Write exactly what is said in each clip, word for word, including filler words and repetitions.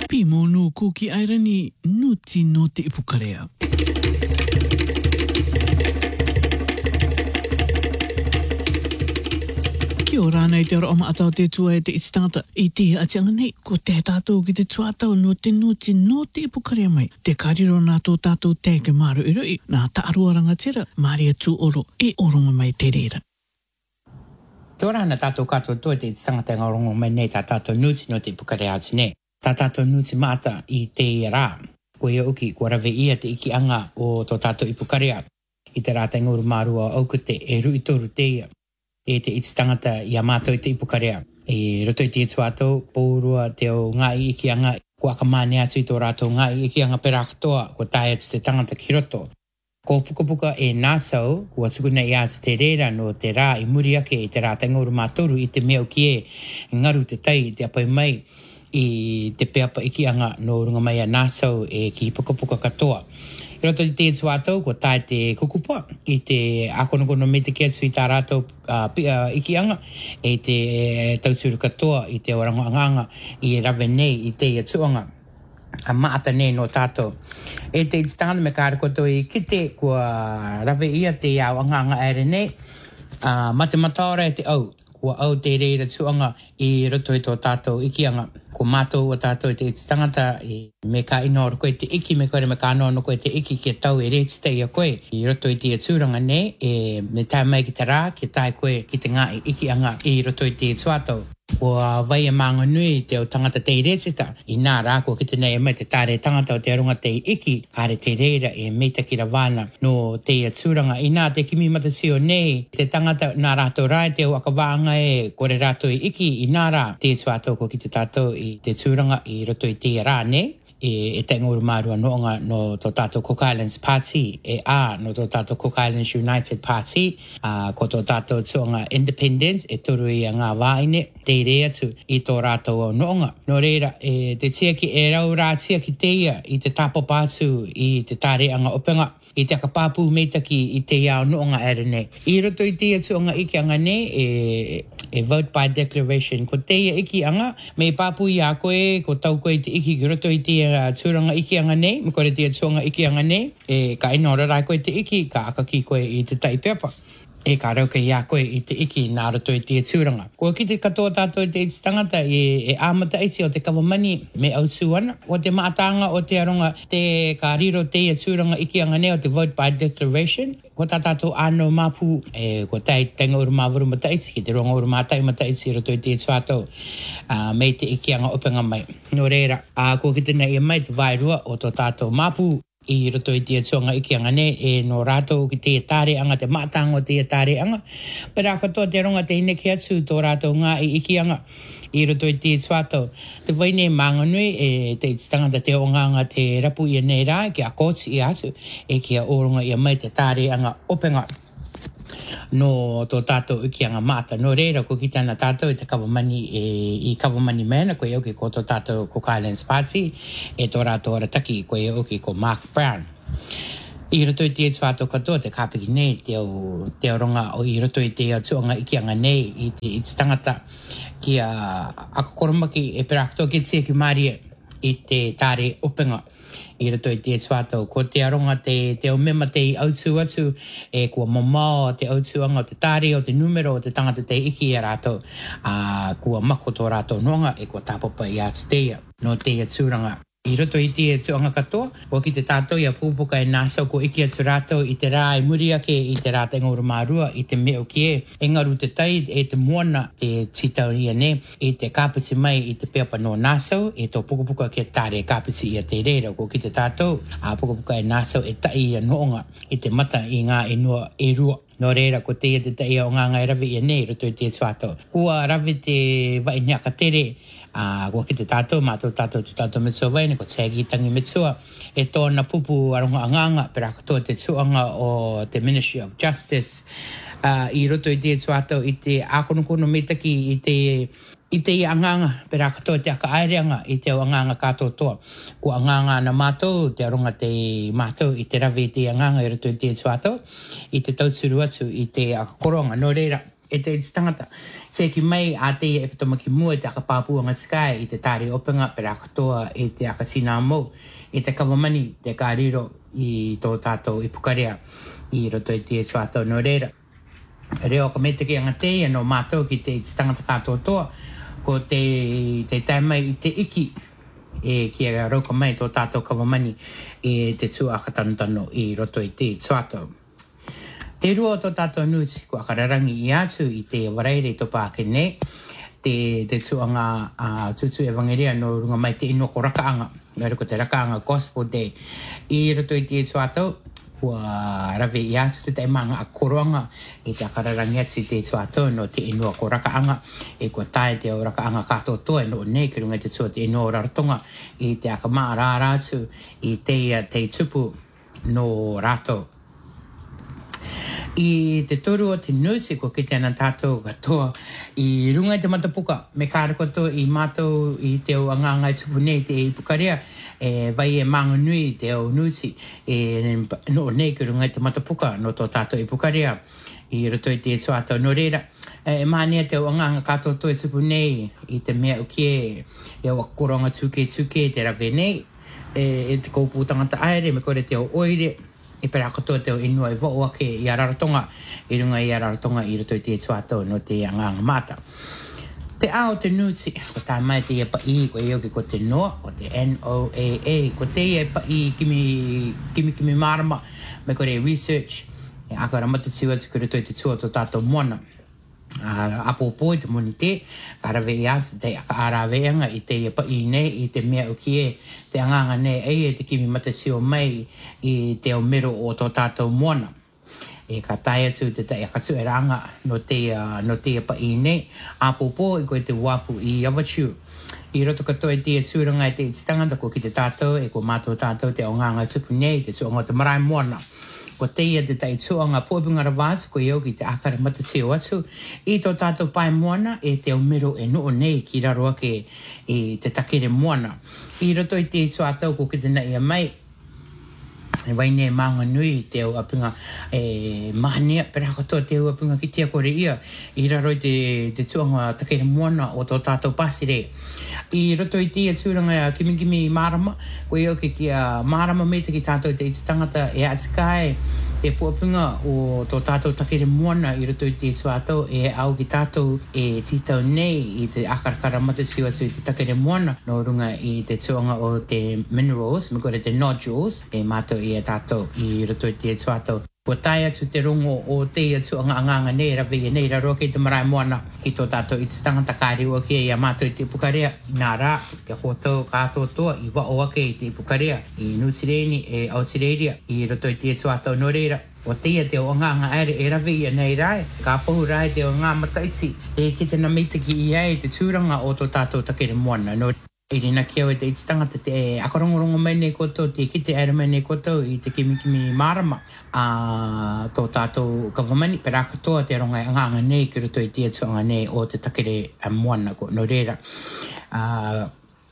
Pimonu kuki airani nuti no te ipukarea. Kia ora nei te ora o maatau te tua e te itstangata i te atianga nei ko te tātou ki te tuatau no te nuti no te ipukarea mai. Te kariro nā tō tātou te ke maru i rui nā taarua rangatira Maria tū oro e oronga mai te reira. Kia ora ana tātou katoa tua te itstangata ngā oronga mai nei tā tātou nuti no te ipukarea ati nei. Tā tātou nuti maata i te rā. Ko ia uki, ko rawe ia te iki anga o tō tātou ipukarea. I te rā te nguru mārua auku te e rui toru te ia. E te iti tangata i a mātou i te ipukarea. E roto i te etu atou, pōrua te o ngai iki anga, ko akamane atu i tō rātou ngai iki anga perakatoa, ko tae atu te tangata ki roto. Ko puka puka e nāsau, kua tukuna i atu te reira no te rā i muri ake i te rā te nguru mātoru i te meo ki e, ngaru te tai, te apai mai, i te peapa iki anga no runga mai a nāsau e ki puka puka katoa. I roto i te etu atou, ko tae te kukupa, i te akonokono me te kiatsu i tā rātou uh, uh, iki anga, e te tauturu katoa, i te orango anganga, i rawe nei, i te atuanga, a maata nei no tātou. E te ititanga me kāra koto i kite, kua rawe ia te au anganga ere nei, uh, mate mataora e te au, kua au te reira tuanga i roto i tō tātou iki anga. Ko mātou o tātou i te tangata i me ka inoa koe te iki, me kore me ka anoa no koe te iki ki tau e reti tei a koe. I roto i te tūranga nei, e me tae mai ki te rā, ki tae koe ki te ngā iki anga i roto i te tuatau. O vai e maanga nui te o tangata te retita, i nā rā ko ki te nei e mai te tāre tangata o te arunga te iki, kāre te reira e meita ki rawana no te tūranga. I nā te kimi matasio nei, te tangata nā rātou rai te o akawanga e kore rātou i iki, i nā rā te tuatau ko ki te tātou i te tūranga i roto i te rā nei. E, e te nguru mārua noonga no tō tātou Cook Islands Party, e a no tō tātou Cook Islands United Party, uh, ko tō tātou tuanga Independent, e toru i a ngā wāine, te rea tu i tō rātou o noonga. No reira, e te tia ki e rau rā tia ki te ia i te tāpo pātu i te tāre anga openga, i te akapāpū meitaki i te iao noonga ere nei. I roto i te tuanga iki anga nei, e, e vote by declaration. Ko te ia iki anga, me pāpū i a koe, ko tau koe te iki ki roto i te tūranga iki anga nei, me kore te tuanga iki anga nei, e ka inora rai koe te iki, ka aka ki koe i te tai pepa. E ka rauka i a koe i te iki nā roto i te tūranga. Ko ki te katoa tātou i te iti tangata e, e āmata isi o te kawamani me au tūana. O te maatanga o te aronga te ka riro te ia tūranga iki anga nei o te vote by declaration. Ko tā tātou āno māpū e ko tai tenga uru māwaru mata iti ki te ronga uru mātai mata iti roto i te tuatau uh, me te iki anga openga mai. No reira, uh, ko ki te nei e mai te vairua o tō tātou māpū i roto i te tuanga iki anga ne e no rātou ki te tāre anga, te mātanga o te tāre anga. Pera katoa te ronga te hineke atu tō rātou ngā i iki anga i roto i te tuatau. Te waine mānganui e te tangata te o nganga te rapu i nei rā, ki a kōti i atu, e ki a oronga i a mai te tāre anga openga. No tō tātou iki anga māta. No reira ko ki tāna tātou i te kawamani e, i kawamani mena ko e oki ko tō tātou Cook Islands Party e tō rātou arataki ko e oki ko Mark Brown. I roto i te tuatau katoa te kāpiki nei te o, te o ronga o i roto i te tuanga iki anga nei i te, i te tangata ki a akakoromaki e pera katoa ki tia ki Maria i te tāre openga. I roto i te tuatau, ko te aronga te, te o mema te autu atu, e kua mamao te autuanga o te tāre o te numero o te tangata te iki a rātou, a kua mako tō rātou noanga e kua tāpapa i atu teia, no teia tūranga. I roto i te tuanga katoa, o ki te tātou i a pūpuka e nāsau ko iki atu rātou i te rā e muri ake i te rā te ngoro mārua i te meo ki e. Engaru te tai e te moana te titau ia ne, i te kāpiti mai i te peapa no nāsau, e tō pukapuka ke tāre kāpiti i a te reira ko ki te tātou, a pukapuka e nāsau e tai i a noonga i te mata i ngā e noa e rua. No reira ko te ia te tai o ngā ngai rawi i a nei roto i te tuatau. Kua rawi te vai neaka tere, a uh, ko ki te tātou, mātou tātou tu tātou mitsua waine, ko tēgi tangi mitsua, e tōna pupu aronga anganga, pera katoa te tuanga o te Ministry of Justice, uh, i roto i te tuatau, i te akonokono metaki, i te i te anganga, pera katoa te aka aireanga, i te anganga kātou toa. Ko anganga na mātou, te aronga te mātou, i te rawe i te anganga, i roto i te tuatau, i te tauturu atu, i te akakoronga, no reira. e te te tangata. Se ki mai a te e pito maki mua te aka pāpuanga sky i te tāre openga pera katoa e te aka sina mou i te kawamani te kāriro i tō tātou i pukarea i roto i te suato no reira. Reo ka me te ki anga te ia no mātou ki te tangata katoa toa ko te, te taimai i te iki e ki a rauka mai tō tātou kawamani e te tū aka tanutano i roto i te suato. Te rua o tō tātou nuti, ko akararangi i atu i te waraire i tō pāke ne, te, te tuanga uh, tutu e wangeria no runga mai te ino ko rakaanga, nore ko te rakaanga Gospel Day. I roto i te tuatau, kua rawe i atu te taimanga a koronga i te akararangi atu i te tuatau no te ino ko rakaanga, e kua tae te o rakaanga kato toa no ne, ki runga te tua te ino raratonga i te akamaa rāratu i te, te tupu no rato. I te toru o te nuti ko ki te ana tātou katoa i runga i te matapuka me kāra koto i mātou i te o anganga i tupu nei te i pukarea e vai e manga nui te o nuti e no nei ki runga i te matapuka no tō tātou i pukarea i roto i te tuatau no reira e mahania te o anganga kātou to i tupu nei i te mea ukie e o koronga tuke tuke te rawe nei e, e te koupu tangata aere me kore te o oire i pera katoa te o inua i vo'o ake i Araratonga, i runga i Araratonga i roto i te tuatau no te anganga mata. Te ao te nuti, ko tā mai te ia pa i, ko i oki ko te noa, ko te N O A A, ko te ia pa i kimi, kimi kimi marama, me kore research, e akara matatiu atu ki roto i te tua to tātou moana. Uh, apopo i te moni te, ka rawe i atu te aka araweanga i te pa i nei, i te mea uki e, te anganga nei ei e te kimi matasio mai i te o mero o tō tātou moana. E ka tae atu te te aka tu e ranga no te, uh, no te pa i nei, apopo i koe te wapu i Avachu. I roto katoa i te tūranga i te tangata ko ki te tātou, e ko mātou tātou te o nganga tupu nei, te tuonga te marae moana. Ko te ia te tai tuanga pōpinga rawātu ko iau ki te akara matateo atu i tō tātou pai moana e te umero e noo nei ki raro ake e te takere moana. I roto i te tuatau ko ki te nai a mai e waine maanga nui te au apinga e mahania pera katoa te au apinga ki tia kore ia i raro i te, te tuanga takere moana o tō tātou pasire. I roto i tia tūranga kimi kimi marama, ko iau ki kia marama me te ki tātou te tangata e atikai e puapinga o tō tātou takere moana i roto i te suatau e au ki tātou e titau nei i te akarakara matatiu atu i te takere moana no runga i te tuanga o te minerals, me kore te nodules e mātou i a tātou i roto i te suatau. Ko tae atu te rongo o te atu anga anganga nei rawe e nei raro kei te marae moana ki tō tātou i te tangata kāri o kia i a mātou i te pukarea nā rā ke kōtou kātou toa i wa o ake i te pukarea i Nutireni e Aotearoa i roto i te tuatau no reira. O teia te o anganga aere e rawe i a nei rai, ka pahu rai te o ngā mataiti e ki te namitaki i ai te tūranga o tō tātou takere moana. No i rina kia o te iti tangata te akarongorongo mai nei koto, te kite aere mai nei koto i te kimi kimi marama a tō tātou kawamani, pera katoa te rongai anganga nei ki roto i te atuanga nei o te takere moana ko no reira. Uh,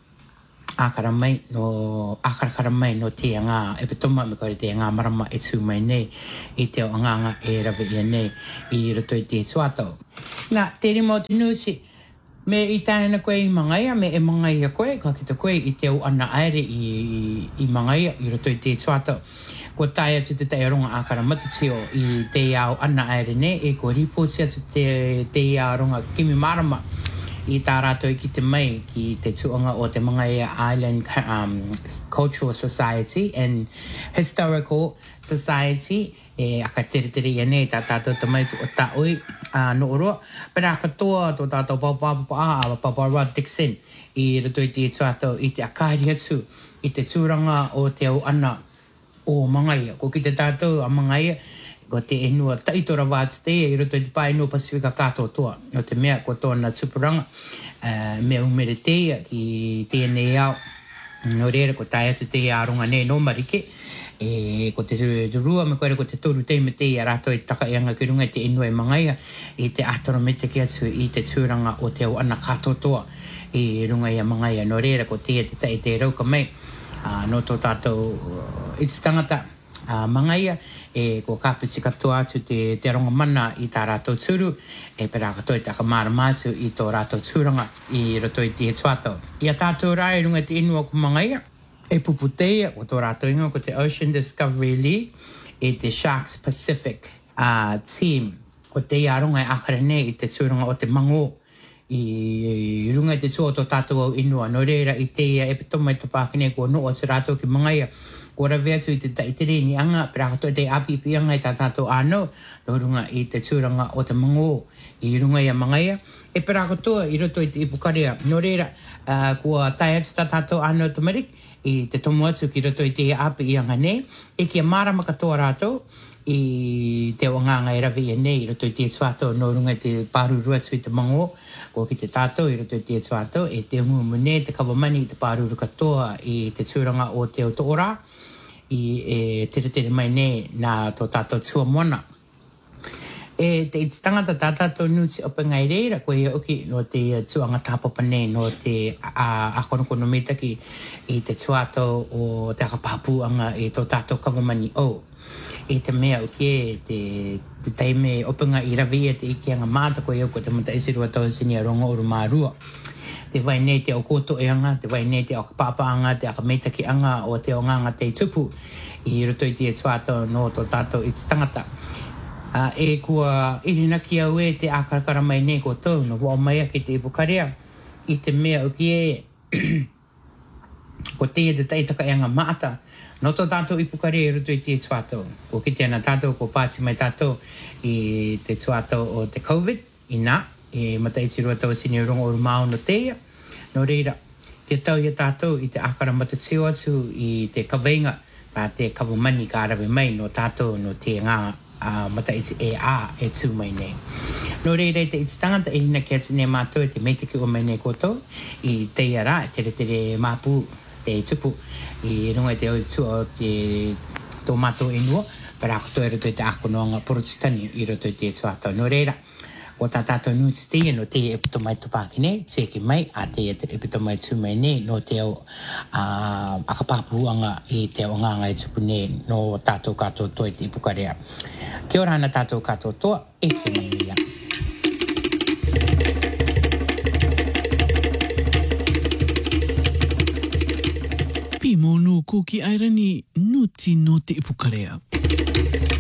akara mai no akarakara mai no te anga e petoma me kore te anga marama e tū mai nei i te o anganga e rawe ia nei i roto i te tuatau. Nā, te rima o te nuti, me i tāna koe i mangaia, me e mangaia koe, ka kita koe i te au ana aere i, i mangaia i roto i te tuatau. Ko tae atu te tae ronga akara matatio i te au ana aere ne, e ko riposi atu te, te ronga kimi marama i tā rātou i ki te mai ki te tuanga o te Mangaia Island um, Cultural Society and Historical Society e aka tere tere ia nei tā tātou te mai o tā oi uh, no oroa. Pera katoa tō tātou papapapa a Papa Rod Dixon i roto i te tuatau i te akari atu i te tūranga o te au ana o Mangaia. Ko ki te tātou a Mangaia ko te enua taitora wātu te i roto i te pā enua Pasifika katoa toa. O te mea ko tōna tupuranga uh, mea umere teia ki tēnei au. No reira ko tae atu te aronga nei no marike. E ko te rua me koere ko te toru te me te i a rato i taka i anga ki runga i te enua i Mangaia i te atoro me te ki atu i te tūranga o te au ana katoa toa i runga i a Mangaia. No reira ko te te tai te rauka mai uh, no tō tātou uh, i te tangata Uh, mangaia e ko kapiti katoa atu te te ronga mana i tā rātou tūru e pera katoa i taka mara mātu i tō rātou tūranga i roto i te tuato. Ia tātou rā e runga te inua ko mangaia e puputeia o tō rātou inga ko te Ocean Discovery League e te Sharks Pacific uh, team ko te iaronga e akara nei i te tūranga o te mango i runga i te tua o tō tātou au inua no reira i te ia e pitoma i topākine ko no o te rātou ki mangaia. Ko rawe atu i te taitere ni anga, pera katoa te apipi anga i tā tātou āno, no runga i te tūranga o te mango, i runga i a mangaia. E pera katoa i roto i te ipukarea, no reira, uh, kua tai atu tā tātou āno tumarik, i te tomu atu ki roto i te api i anga nei, e kia marama katoa rātou, i te wanganga i rawe i nei, i roto i te tuato, no runga i te pāruru atu i te mango, ko ki te tātou, i roto i te tuato, e te umumu te kawamani i te pāruru katoa i te tūranga o te otora, i e tere tere mai ne nā tō tātou tua mona. E te iti tangata tā tātou nuti opa ngai reira, koe ia uki no te tuanga tāpapa ne, no te akonokono metaki i te tuato o te akapāpuanga i tō tātou kawamani o. E te mea uki e te, te teime openga i rawia te ikianga māta koe ia ko te mata isirua tau sini a rongo oru mārua. Te vai nei te o koto e anga, te vai nei te o kapapa anga, te akameitaki anga o te o nganga te tupu i roto i te tuato no tō tātou i te tangata. Uh, e kua irina ki au e te akarakara mai nei ko tau, no wao mai ake te ipukarea i te mea uki e ko te e te taitaka e anga maata no tō tātou ipukarea i roto i te tuato. Ko ki te ana tātou ko pāti mai tātou i te tuato o te COVID, i nā. E mata i tirua tau sini rongo o rumao no teia. No reira, te tau i tātou i te akara mata teo atu i te kaweinga, tā te kawamani ka arawe mai no tātou no te ngā uh, mata i te e a e tū mai nei. No reira i te iti tangata e hina ki atu ne mātou i te meitaki o mai nei koto i teia rā, e tere tere māpū te tupu i runga i te o tu o te tō mātou inua, para ako tō e roto i te akonoanga porotitani i roto i te tuato. No reira, ko tā tātou nuti te no te e pito mai tupākine, te ki mai, a te e pito mai tū mai ne, no te au uh, akapāpuanga i te o nganga i tupu ne, no tātou kātou toa i te ipukarea. Kia ora ana tātou kātou toa, e ki mangia. Pi mōnu ko ki airani nuti no te ipukarea.